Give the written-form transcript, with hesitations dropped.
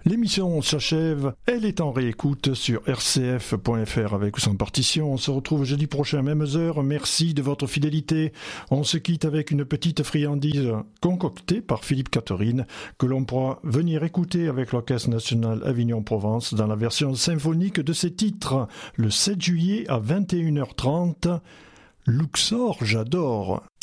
L'émission s'achève, elle est en réécoute sur rcf.fr avec ou sans partition. On se retrouve jeudi prochain, mêmes heures. Merci de votre fidélité. On se quitte avec une petite friandise concoctée par Philippe Catherine que l'on pourra venir écouter avec l'Orchestre National Avignon-Provence dans la version symphonique de ses titres le 7 juillet à 21h30. Luxor, j'adore.